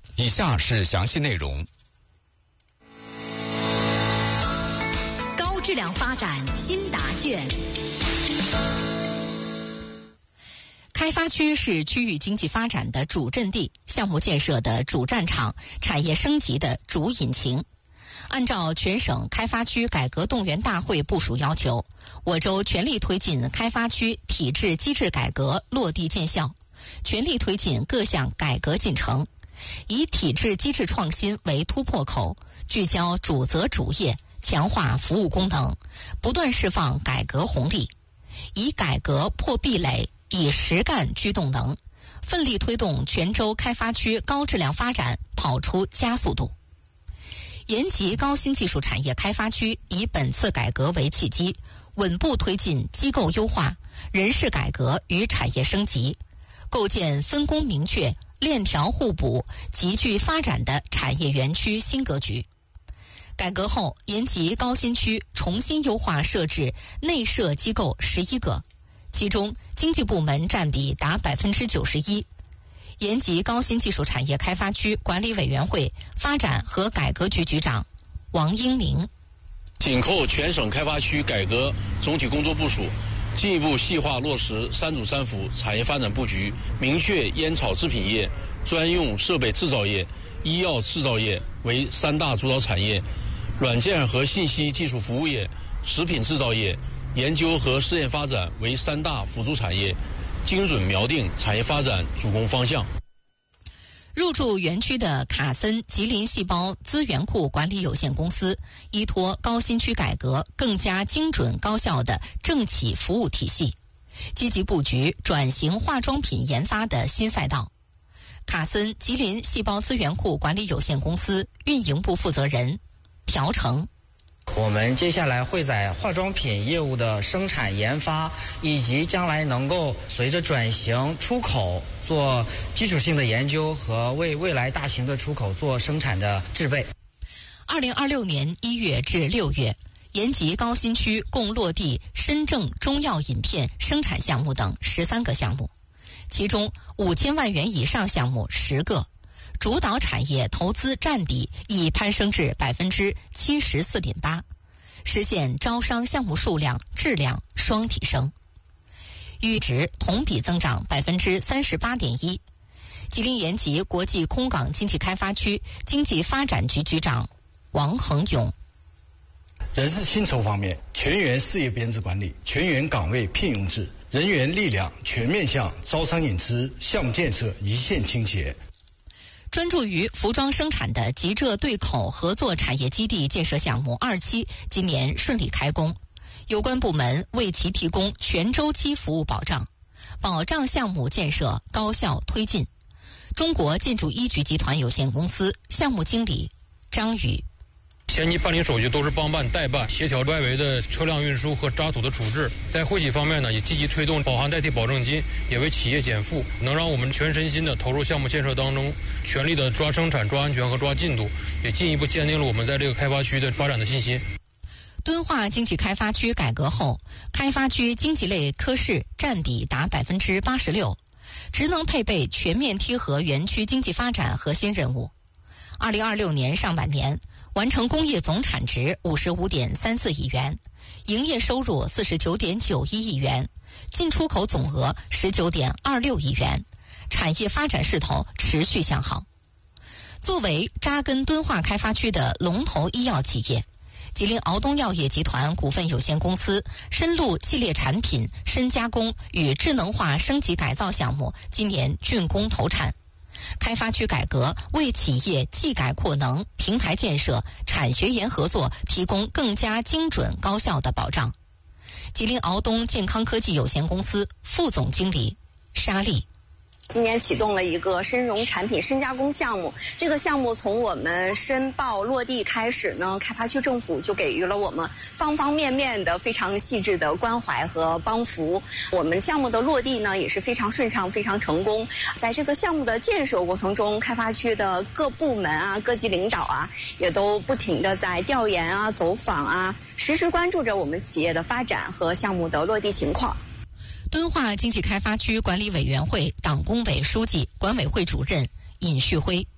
以下是详细内容。 高质量发展新答卷。开发区是区域经济发展的主阵地，项目建设的主战场，产业升级的主引擎。按照全省开发区改革动员大会部署要求，我州全力推进开发区体制机制改革落地见效，全力推进各项改革进程，以体制机制创新为突破口，聚焦主责主业，强化服务功能，不断释放改革红利，以改革破壁垒，以实干驱动能，奋力推动全州开发区高质量发展跑出加速度。延吉高新技术产业开发区以本次改革为契机，稳步推进机构优化、人事改革与产业升级，构建分工明确、链条互补、极具发展的产业园区新格局。改革后，延吉高新区重新优化设置内设机构11个，其中经济部门占比达91%。延吉高新技术产业开发区管理委员会发展和改革局局长王英明： 紧扣全省开发区改革总体工作部署，进一步细化落实三主三辅产业发展布局，明确烟草制品业、专用设备制造业、医药制造业为三大主导产业，软件和信息技术服务业、食品制造业、研究和试验发展为三大辅助产业，精准瞄定产业发展主攻方向。 入驻园区的卡森吉林细胞资源库管理有限公司，依托高新区改革更加精准高效的政企服务体系，积极布局转型化妆品研发的新赛道。卡森吉林细胞资源库管理有限公司运营部负责人朴成： 我们接下来会在化妆品业务的生产研发，以及将来能够随着转型出口做基础性的研究和为未来大型的出口做生产的制备。 2026年1月至6月，延吉高新区共落地深正中药饮片生产项目等13个项目，其中5000万元以上项目10个，主导产业投资占比已攀升至74.8%，实现招商项目数量、质量双提升，预值同比增长38.1%。吉林延吉国际空港经济开发区经济发展局局长王恒勇： 人事薪酬方面，全员事业编制管理、全员岗位聘用制，人员力量全面向招商引资、项目建设一线倾斜。 专注于服装生产的吉浙对口合作产业基地建设项目2期今年顺利开工，有关部门为其提供全周期服务保障，保障项目建设高效推进。中国建筑一局集团有限公司项目经理张宇： 前期办理手续都是帮办代办，协调外围的车辆运输和渣土的处置。在惠企方面呢，也积极推动保函代替保证金，也为企业减负，能让我们全身心的投入项目建设当中，全力的抓生产、抓安全和抓进度，也进一步坚定了我们在这个开发区的发展的信心。 敦化经济开发区改革后，开发区经济类科室占比达86%，职能配备全面贴合园区经济发展核心任务。2026年上半年完成工业总产值55.34亿元，营业收入49.91亿元，进出口总额19.26亿元，产业发展势头持续向好。作为扎根敦化开发区的龙头医药企业，吉林敖东药业集团股份有限公司深路系列产品深加工与智能化升级改造项目今年竣工投产。开发区改革为企业技改扩能、平台建设、产学研合作提供更加精准高效的保障。吉林敖东健康科技有限公司副总经理沙丽： 今年启动了一个深融产品深加工项目，这个项目从我们申报落地开始呢，开发区政府就给予了我们方方面面的非常细致的关怀和帮扶。我们项目的落地呢也是非常顺畅、非常成功。在这个项目的建设过程中，开发区的各部门啊、各级领导啊，也都不停地在调研啊、走访啊，实时关注着我们企业的发展和项目的落地情况。 敦化经济开发区管理委员会党工委书记、管委会主任尹旭辉：